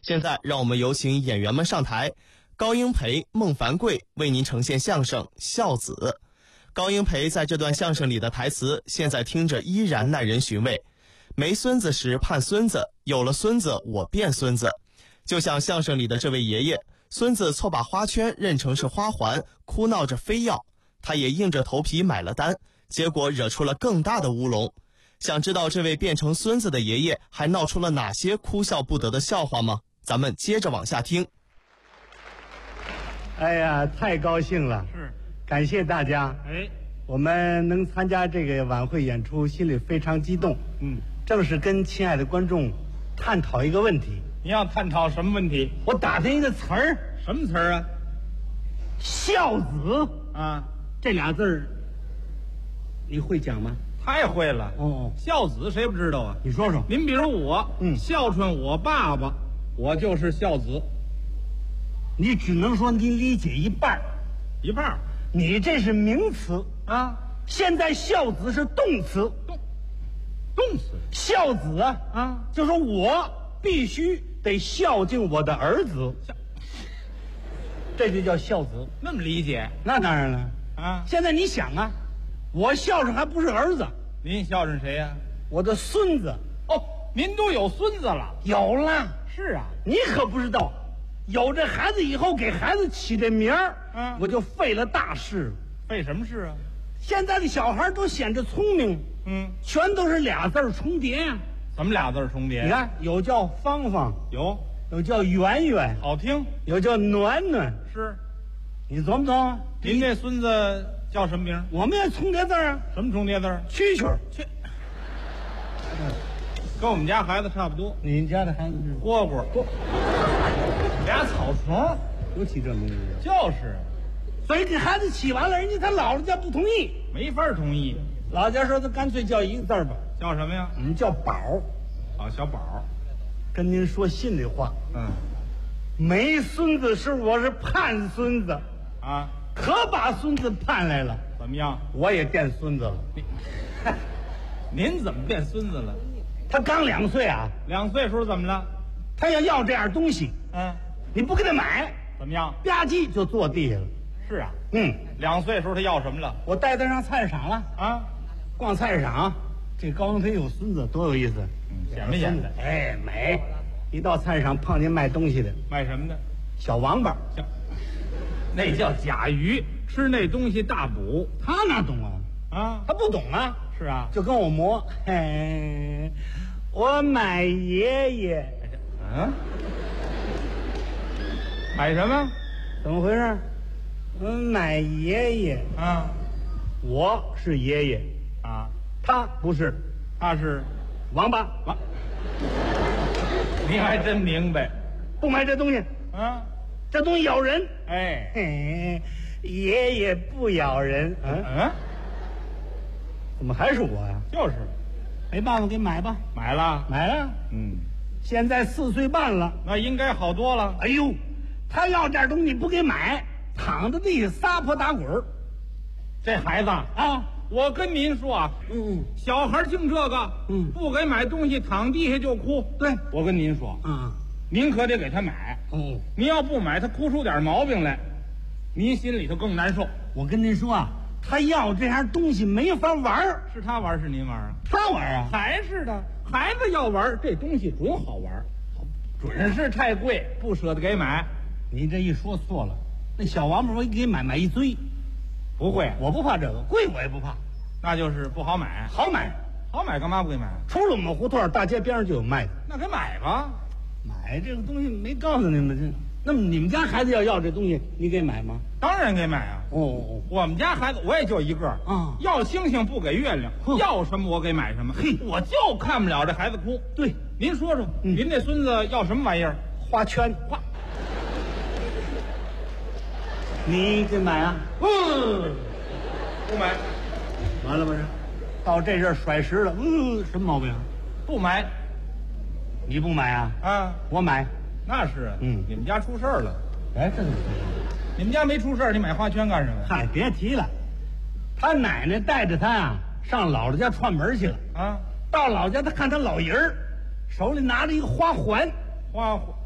现在让我们有请演员们上台，高英培、孟凡贵为您呈现相声《孝子》。高英培在这段相声里的台词，现在听着依然耐人寻味。没孙子时盼孙子，有了孙子我变孙子。就像相声里的这位爷爷，孙子错把花圈认成是花环，哭闹着非要，他也硬着头皮买了单，结果惹出了更大的乌龙。想知道这位变成孙子的爷爷还闹出了哪些哭笑不得的笑话吗？咱们接着往下听。 哎呀，太高兴了！ 是， 感谢大家。我们能参加这个晚会演出，心里非常激动。正是跟亲爱的观众探讨一个问题。 你要探讨什么问题？ 我打听一个词儿， 什么词儿啊？ 孝子啊， 这俩字儿，你会讲吗？ 太会了。孝子谁不知道啊？ 你说说。 您比如我，孝顺我爸爸，我就是孝子。 你只能说你理解一半， 一半。 你这是名词啊， 现在孝子是动词。 动词。 孝子啊，就是我必须得孝敬我的儿子，这就叫孝子。 那么理解？ 那当然了啊。 现在你想啊，我孝顺还不是儿子， 您孝顺谁呀？ 我的孙子。 哦，您都有孙子了？ 有了。 是啊， 你可不知道，有这孩子以后给孩子起这名儿，我就费了大事了。 费什么事啊？ 现在的小孩都显着聪明，全都是俩字重叠呀。 怎么俩字重叠？ 你看，有叫芳芳， 有叫圆圆， 好听； 有叫暖暖， 是。 你琢磨琢磨， 您这孙子叫什么名？ 我们也重叠字啊。 什么重叠字？ 蛐蛐儿。 跟我们家孩子差不多。 你家的孩子是蝈蝈，俩草虫， 都起这名字。 就是， 所以给孩子起完了，人家他姥姥家不同意， 没法同意。 老家说他干脆叫一个字吧， 叫什么呀？ 我们叫宝。 啊，小宝。 跟您说心里话，没孙子时我是盼孙子啊， 可把孙子盼来了。 怎么样？ 我也变孙子了。 您怎么变孙子了？ 他刚2岁啊。 2岁时候怎么了？ 他要这样东西，你不给他买， 怎么样？ 吧唧就坐地下了。 是啊，2岁时候他要什么了？ 我带他上菜市场了啊，逛菜市场，这高英培有孙子多有意思， 显没显的？ 哎，美！一到菜市场碰见卖东西的， 卖什么的？ 小王八， 那叫甲鱼，吃那东西大补。 他哪懂啊？ 啊， 他不懂啊。 是啊， 就跟我磨，我买爷爷。 买什么？ 怎么回事？我买爷爷啊， 我是爷爷啊， 他不是， 他是王八。 您还真明白， 不买这东西啊， 这东西咬人。爷爷不咬人。怎么还是我呀？ 就是， 没办法，给买吧。 买了， 买了。现在4岁半了， 那应该好多了。 哎呦，他要点东西不给买，躺在地下撒泼打滚儿。 这孩子啊，我跟您说啊，小孩净这个，不给买东西，躺地下就哭。 对， 我跟您说，您可得给他买。您要不买，他哭出点毛病来，您心里头更难受。 我跟您说啊，他要这样东西没法玩儿。 是他玩是您玩啊？ 他玩啊， 还是的。孩子要玩这东西准好玩，准是太贵，不舍得给买。 你这一说错了，那小王八我给买一堆。 不会， 我不怕这个，贵我也不怕， 那就是不好买。 好买， 好买干嘛不给买？ 出了我们胡同大街边上就有卖的。 那给买吧。 买这个东西没告诉你们这。那么你们家孩子要这东西，你给买吗？ 当然给买啊！我们家孩子我也就一个要星星不给月亮，要什么我给买什么。我就看不了这孩子哭。 对， 您说说，您这孙子要什么玩意儿？ 花圈。你给买啊？ 不买。 完了不是？到这阵甩石了，什么毛病？ 不买。 你不买啊？ 啊， 我买。 那是你们家出事儿了。 哎，这你们家没出事儿，你买花圈干什么？ 嗨，别提了，他奶奶带着他呀上姥姥家串门去了啊。到老家他看他老爷儿手里拿着一个花环，